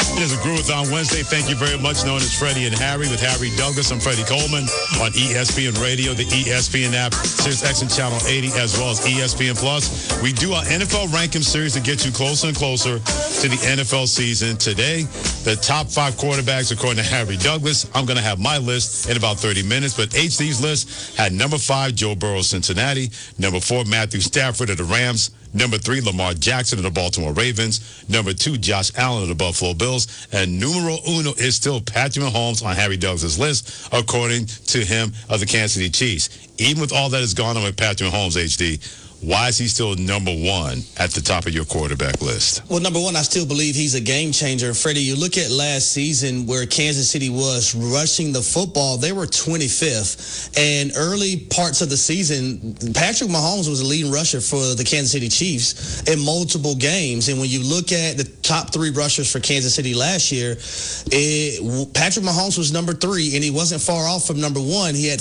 It is a Groove on Wednesday. Thank you very much. Known as Freddie and Harry with Harry Douglas. I'm Freddie Coleman on ESPN Radio, the ESPN app, SiriusXM Channel 80, as well as ESPN Plus. We do our NFL ranking series to get you closer and closer to the NFL season. Today, the top 5 quarterbacks according to Harry Douglas. I'm going to have my list in about 30 minutes, but HD's list had number 5, Joe Burrow, Cincinnati. Number 4, Matthew Stafford of the Rams. Number 3, Lamar Jackson of the Baltimore Ravens. Number 2, Josh Allen of the Buffalo Bills. And numero uno is still Patrick Mahomes on Harry Douglas' list, according to him, of the Kansas City Chiefs. Even with all that has gone on with Patrick Mahomes, HD, why is he still number 1 at the top of your quarterback list? Well, number 1, I still believe he's a game changer. Freddie, you look at last season where Kansas City was rushing the football. They were 25th. And early parts of the season, Patrick Mahomes was the leading rusher for the Kansas City Chiefs in multiple games. And when you look at the top 3 rushers for Kansas City last year, Patrick Mahomes was number 3, and he wasn't far off from number 1. He had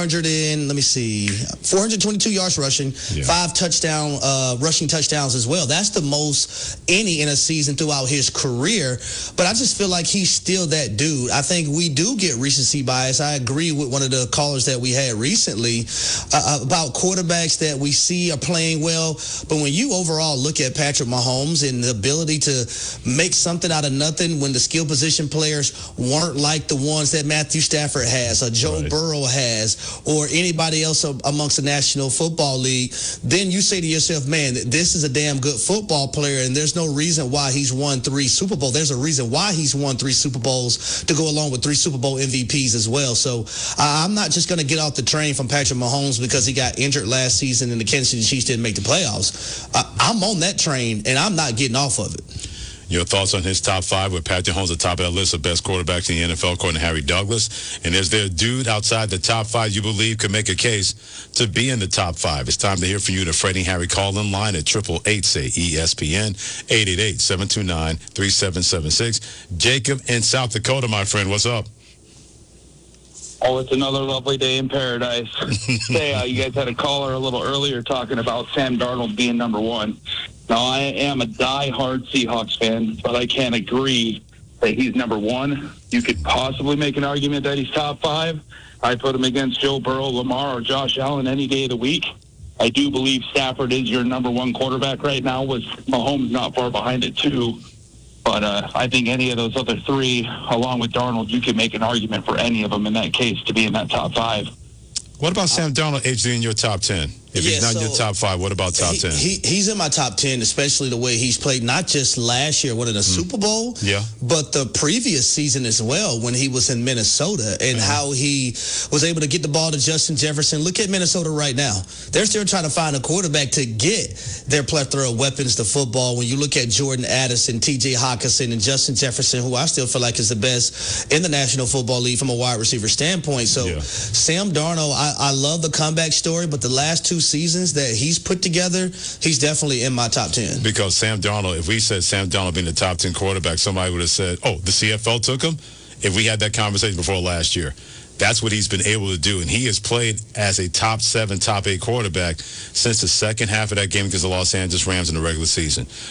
422 yards rushing, 5 rushing touchdowns as well. That's the most any in a season throughout his career. But I just feel like he's still that dude. I think we do get recency bias. I agree with one of the callers that we had recently about quarterbacks that we see are playing well. But when you overall look at Patrick Mahomes and the ability to make something out of nothing when the skill position players weren't like the ones that Matthew Stafford has or Joe Burrow has or anybody else amongst the National Football League, then you say to yourself, man, this is a damn good football player, and there's no reason why he's won 3 Super Bowls. There's a reason why he's won 3 Super Bowls to go along with 3 Super Bowl MVPs as well. So I'm not just going to get off the train from Patrick Mahomes because he got injured last season and the Kansas City Chiefs didn't make the playoffs. I'm on that train, and I'm not getting off of it. Your thoughts on his top 5 with Patrick Mahomes at the top of that list of best quarterbacks in the NFL, according to Harry Douglas. And is there a dude outside the top 5 you believe could make a case to be in the top 5? It's time to hear from you. The Freddie and Harry call-in line at 888-SAY-ESPN, 888-729-3776. Jacob in South Dakota, my friend, what's up? Oh, it's another lovely day in paradise. Say, you guys had a caller a little earlier talking about Sam Darnold being number 1. Now, I am a die-hard Seahawks fan, but I can't agree that he's number 1. You could possibly make an argument that he's top 5. I put him against Joe Burrow, Lamar, or Josh Allen any day of the week. I do believe Stafford is your number 1 quarterback right now, with Mahomes not far behind it, too. But I think any of those other 3, along with Darnold, you could make an argument for any of them in that case to be in that top 5. What about Sam Darnold, HD, in your top 10? If he's not in your top 5, what about top 10? He's in my top 10, especially the way he's played, not just last year, in a Super Bowl, but the previous season as well when he was in Minnesota and how he was able to get the ball to Justin Jefferson. Look at Minnesota right now. They're still trying to find a quarterback to get their plethora of weapons to football. When you look at Jordan Addison, T.J. Hockenson, and Justin Jefferson, who I still feel like is the best in the National Football League from a wide receiver standpoint. So Sam Darnold, I love the comeback story, but the last 2 seasons that he's put together, he's definitely in my top 10. Because Sam Darnold, if we said Sam Darnold being the top 10 quarterback, somebody would have said, oh, the CFL took him? If we had that conversation before last year. That's what he's been able to do. And he has played as a top 7, top 8 quarterback since the second half of that game against the Los Angeles Rams in the regular season.